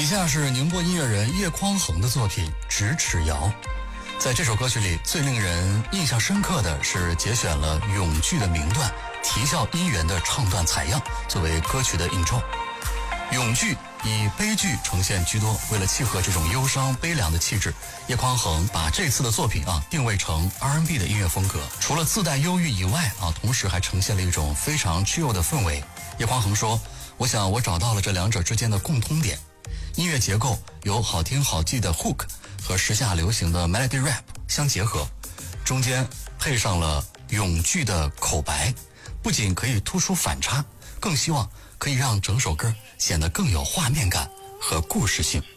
以下是宁波音乐人叶匡衡的作品《咫尺遥》。在这首歌曲里，最令人印象深刻的是节选了咏剧的名段啼笑姻缘的唱段采样作为歌曲的 intro。咏剧以悲剧呈现居多，为了契合这种忧伤悲凉的气质，叶匡衡把这次的作品定位成 R&B 的音乐风格。除了自带忧郁以外同时还呈现了一种非常 chill 的氛围。叶匡衡说，我想我找到了这两者之间的共通点，音乐结构由好听好记的 hook 和时下流行的 melody rap 相结合，中间配上了咏剧的口白，不仅可以突出反差，更希望可以让整首歌显得更有画面感和故事性。